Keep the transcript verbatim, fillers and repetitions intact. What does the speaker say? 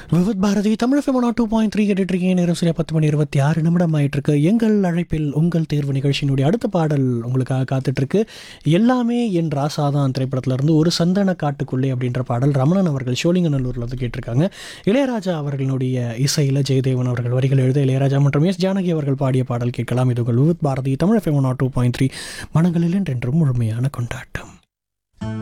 Vividh Bharathi Tamil FM two point three கேட்டுட்டு இருக்கீங்க. நேரம் சரியா பத்து மணி இருபத்தி ஆறு நிமிடம் ஆயிட்டு இருக்கு. எங்கள் அழைப்பில் உங்கள் தேர்வு நிகழ்ச்சியினுடைய அடுத்த பாடல் உங்களுக்காக காத்துட்டு இருக்கு. எல்லாமே என் ராசாதான் திரைப்படத்துல இருந்து ஒரு சந்தன காட்டுக்குள்ளே அப்படின்ற பாடல் ரமணன் அவர்கள் சோழிங்கநல்லூர்ல இருந்து கேட்டிருக்காங்க. இளையராஜா அவர்களுடைய இசையில ஜெயதேவன் அவர்கள் வரிகள் எழுத இளையராஜா மற்றும் எஸ் ஜானகி அவர்கள் பாடிய பாடல் கேட்கலாம். இது உங்கள் Vividh Bharathi Tamil FM two point three மனங்களில் என்றென்றும் முழுமையான கொண்டாட்டம்.